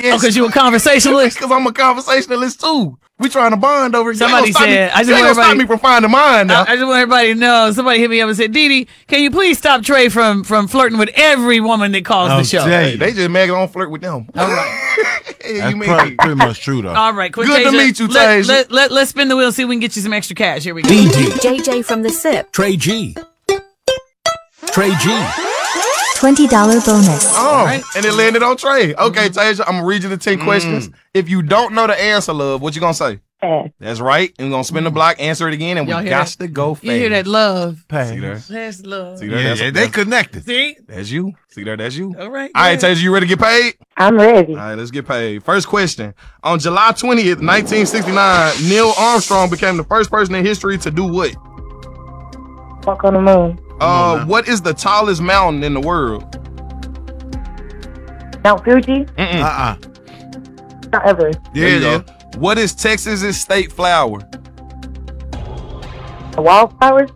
Oh, because you a conversationalist? Because I'm a conversationalist too. We trying to bond over here. Somebody said, I just want to stop me from finding mine now. I just want everybody to know. Somebody hit me up and said, Didi, can you please stop Trey from flirting with every woman that calls the show? Hey, they just mad don't flirt with them. All right. That's pretty much true, though. All right, Good to meet you, Tasia. Let's spin the wheel and see if we can get you some extra cash. Here we go. JJ from the SIP. Trey G. $20 bonus. Oh, right. And it landed on Trey. Okay, Tasia, I'm going to read you the 10 questions. If you don't know the answer, love, what you going to say? Pass. That's right. And we're going to spin the block, answer it again, and we got to go fast. You hear that love? Pass. See there? That's love. See there? Yeah, they connected. See? That's you. See there? That's you. All right. All right, Tasia, you ready to get paid? I'm ready. All right, let's get paid. First question. On July 20th, 1969, Neil Armstrong became the first person in history to do what? Walk on the moon. What is the tallest mountain in the world? Mount Fuji? Mount Everest. Yeah. What is Texas's state flower? The wildflowers?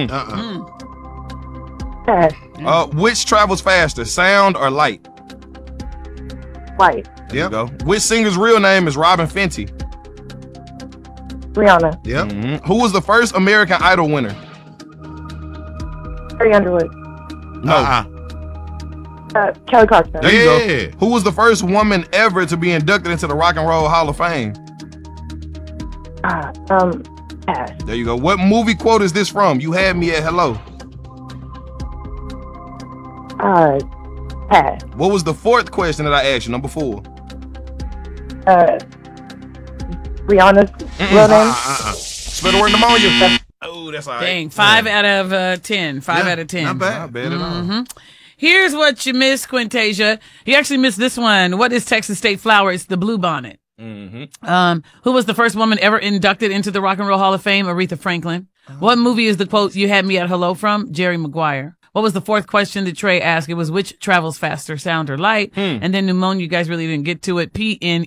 Pass. Which travels faster, sound or light? Light. There you go. Which singer's real name is Robin Fenty? Rihanna. Yep. Who was the first American Idol winner? Carrie Underwood. No. Kelly Clarkson. There you go. Who was the first woman ever to be inducted into the Rock and Roll Hall of Fame? Pass. There you go. What movie quote is this from? You had me at hello. Pass. What was the fourth question that I asked you? Number 4. Rihanna's real name? Spell the word pneumonia. Oh, that's all right. Dang, 5 out of 10. 5 out of 10. Not bad. Not bad at all. Here's what you missed, Quintasia. You actually missed this one. What is Texas state flower? It's the bluebonnet. Who was the first woman ever inducted into the Rock and Roll Hall of Fame? Aretha Franklin. What movie is the quote "You had me at hello" from? Jerry Maguire. What was the fourth question that Trey asked? It was which travels faster, sound or light? And then pneumonia, you guys really didn't get to it.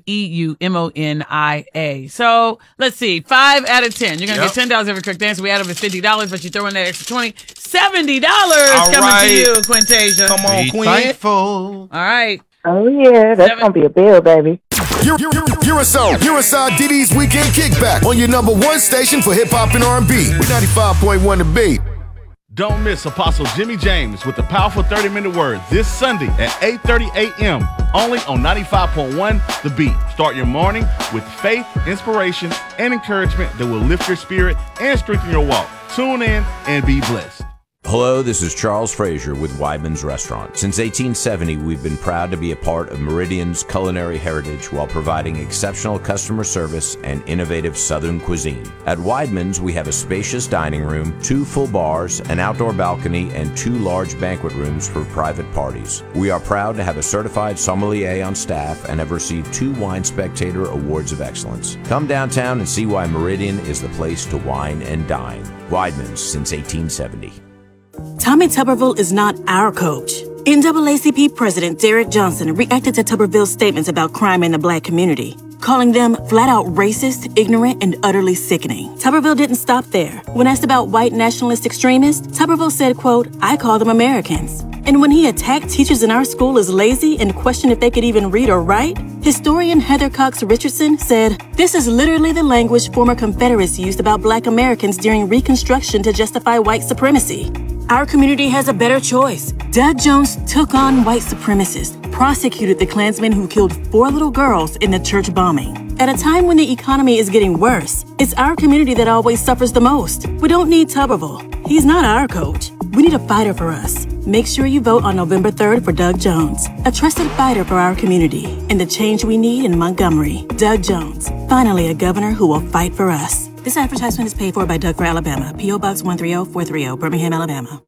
PNEUMONIA. So let's see. 5 out of 10. You're going to get $10 every correct answer. We add up to $50, but you throw in that extra $20. $70 coming to you, Quintasia. Come on, Be Queen. thankful. All right. Oh, yeah. That's going to be a bill, baby. You're inside Didi's Weekend Kickback on your number 1 station for hip hop and R&B with 95.1 The Beat. Don't miss Apostle Jimmy James with the powerful 30-minute word this Sunday at 8:30 a.m. only on 95.1 The Beat. Start your morning with faith, inspiration, and encouragement that will lift your spirit and strengthen your walk. Tune in and be blessed. Hello, this is Charles Frazier with Weidman's Restaurant. Since 1870, we've been proud to be a part of Meridian's culinary heritage while providing exceptional customer service and innovative Southern cuisine. At Weidman's, we have a spacious dining room, 2 full bars, an outdoor balcony, and 2 large banquet rooms for private parties. We are proud to have a certified sommelier on staff and have received 2 Wine Spectator Awards of Excellence. Come downtown and see why Meridian is the place to wine and dine. Weidman's since 1870. Tommy Tuberville is not our coach. NAACP President Derek Johnson reacted to Tuberville's statements about crime in the Black community, calling them flat-out racist, ignorant, and utterly sickening. Tuberville didn't stop there. When asked about white nationalist extremists, Tuberville said, quote, "I call them Americans." And when he attacked teachers in our school as lazy and questioned if they could even read or write, historian Heather Cox Richardson said, "This is literally the language former Confederates used about Black Americans during Reconstruction to justify white supremacy." Our community has a better choice. Doug Jones took on white supremacists, prosecuted the Klansmen who killed 4 little girls in the church bombing. At a time when the economy is getting worse, it's our community that always suffers the most. We don't need Tuberville. He's not our coach. We need a fighter for us. Make sure you vote on November 3rd for Doug Jones, a trusted fighter for our community and the change we need in Montgomery. Doug Jones, finally a governor who will fight for us. This advertisement is paid for by Doug for Alabama, P.O. Box 130-430, Birmingham, Alabama.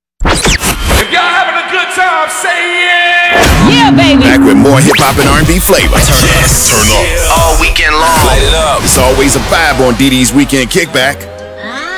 If y'all having a good time, say yeah! Yeah, baby! Back with more hip hop and R&B flavor. Turn up. All weekend long. Light it up. It's always a vibe on Didi's Weekend Kickback.